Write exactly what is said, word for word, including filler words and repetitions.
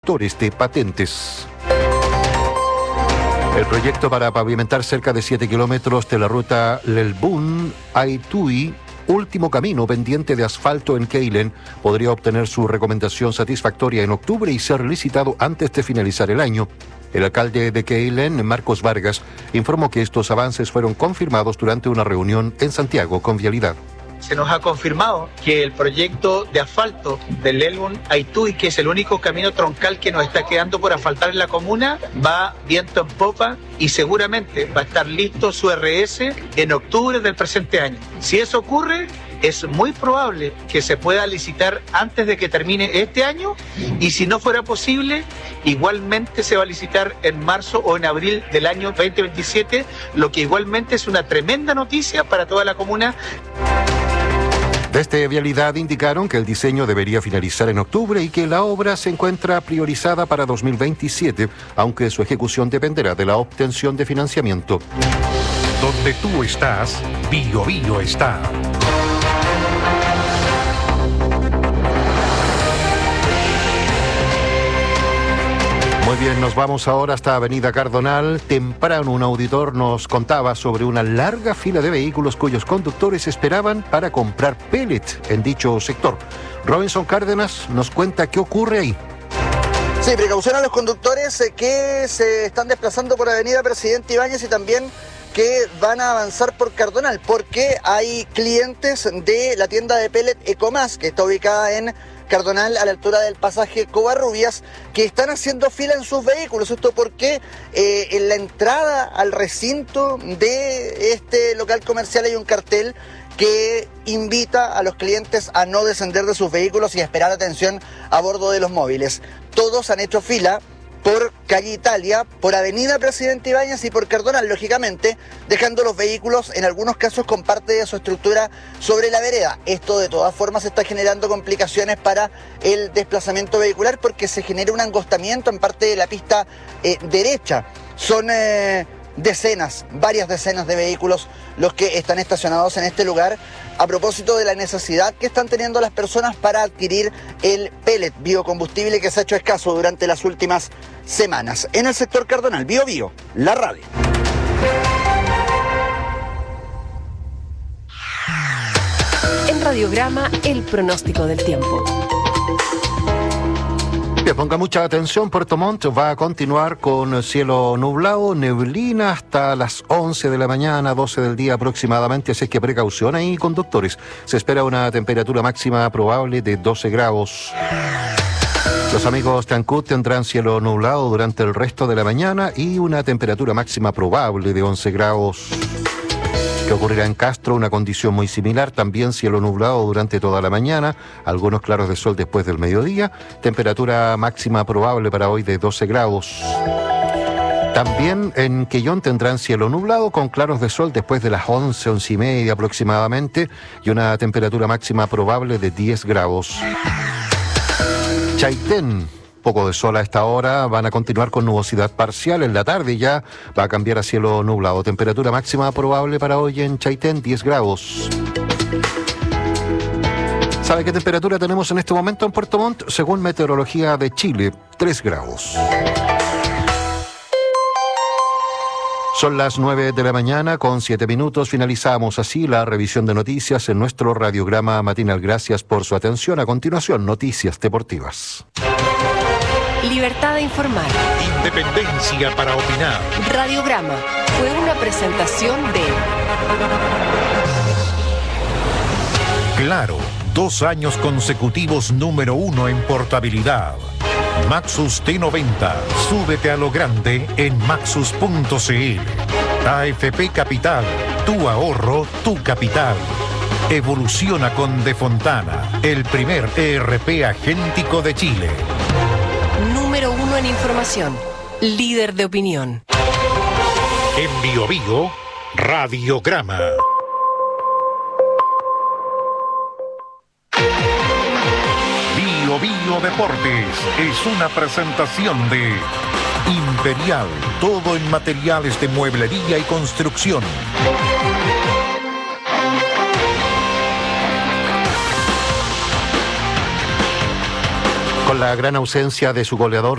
inspectores de patentes. El proyecto para pavimentar cerca de siete kilómetros de la ruta Lelbún-Aitui, último camino pendiente de asfalto en Keilen, podría obtener su recomendación satisfactoria en octubre y ser licitado antes de finalizar el año. El alcalde de Keilen, Marcos Vargas, informó que estos avances fueron confirmados durante una reunión en Santiago con Vialidad. Se nos ha confirmado que el proyecto de asfalto del Lelbún-Aitui, que es el único camino troncal que nos está quedando por asfaltar en la comuna, va viento en popa y seguramente va a estar listo su R S en octubre del presente año. Si eso ocurre, es muy probable que se pueda licitar antes de que termine este año, y si no fuera posible, igualmente se va a licitar en marzo o en abril del año veinte veintisiete, lo que igualmente es una tremenda noticia para toda la comuna. Desde Vialidad indicaron que el diseño debería finalizar en octubre y que la obra se encuentra priorizada para dos mil veintisiete, aunque su ejecución dependerá de la obtención de financiamiento. Donde tú estás, Bio Bio está. Muy bien, nos vamos ahora hasta Avenida Cardonal. Temprano un auditor nos contaba sobre una larga fila de vehículos cuyos conductores esperaban para comprar pellet en dicho sector. Robinson Cárdenas nos cuenta qué ocurre ahí. Sí, precaución a los conductores eh, que se están desplazando por Avenida Presidente Ibáñez y también que van a avanzar por Cardonal, porque hay clientes de la tienda de pellet Ecomás, que está ubicada en Cardonal, a la altura del pasaje Covarrubias, que están haciendo fila en sus vehículos. Esto porque eh, en la entrada al recinto de este local comercial hay un cartel que invita a los clientes a no descender de sus vehículos y a esperar atención a bordo de los móviles. Todos han hecho fila por calle Italia, por Avenida Presidente Ibáñez y por Cardonal, lógicamente, dejando los vehículos en algunos casos con parte de su estructura sobre la vereda. Esto de todas formas está generando complicaciones para el desplazamiento vehicular porque se genera un angostamiento en parte de la pista eh, derecha. Son eh, decenas, varias decenas de vehículos los que están estacionados en este lugar a propósito de la necesidad que están teniendo las personas para adquirir el pellet, biocombustible que se ha hecho escaso durante las últimas semanas. En el sector Cardonal, Bio Bio, la radio. En Radiograma, el pronóstico del tiempo. Que ponga mucha atención, Puerto Montt va a continuar con cielo nublado, neblina hasta las once de la mañana, doce del día aproximadamente, así que precaución ahí, conductores. Se espera una temperatura máxima probable de doce grados. Los amigos de Ancud tendrán cielo nublado durante el resto de la mañana y una temperatura máxima probable de once grados. Que ocurrirá en Castro, una condición muy similar, también cielo nublado durante toda la mañana, algunos claros de sol después del mediodía, temperatura máxima probable para hoy de doce grados. También en Quellón tendrán cielo nublado con claros de sol después de las once, once y media aproximadamente, y una temperatura máxima probable de diez grados. Chaitén, poco de sol a esta hora, van a continuar con nubosidad parcial en la tarde, ya va a cambiar a cielo nublado. Temperatura máxima probable para hoy en Chaitén, diez grados. ¿Sabe qué temperatura tenemos en este momento en Puerto Montt? Según Meteorología de Chile, tres grados. Son las nueve de la mañana con siete minutos. Finalizamos así la revisión de noticias en nuestro radiograma matinal. Gracias por su atención. A continuación, noticias deportivas. Libertad de informar. Independencia para opinar. Radiograma fue una presentación de Claro, dos años consecutivos número uno en portabilidad. Maxus T noventa, súbete a lo grande en maxus punto c l. A F P Capital, tu ahorro, tu capital. Evoluciona con De Fontana, el primer E R P agéntico de Chile. número uno en información, líder de opinión. En Bio Bio, Radiograma. Bio Bio Deportes es una presentación de Imperial, todo en materiales de mueblería y construcción. Con la gran ausencia de su goleador